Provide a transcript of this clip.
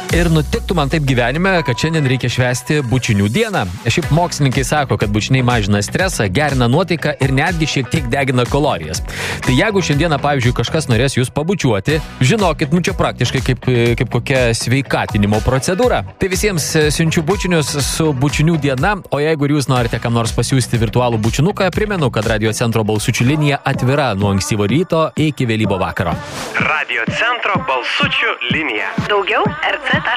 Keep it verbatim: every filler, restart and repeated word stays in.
Ir nutiktų man taip gyvenime, kad šiandien reikia švęsti bučinių dieną. Šiaip mokslininkai sako, kad bučiniai mažina stresą, gerina nuotaiką ir netgi šiek tiek degina kalorijas. Tai jeigu šiandieną, pavyzdžiui, kažkas norės jūs pabučiuoti, žinokit, nu čia praktiškai kaip, kaip kokia sveikatinimo procedūra. Tai visiems siunčiu bučinius su bučinių diena, o jeigu jūs norite kam nors pasiųsti virtualų bučinuką, primenu, kad Radio Centro balsučių linija atvira nuo ankstyvo ryto iki vėlyvo vakaro. Radio Centro balsučių linija. Daugiau er ce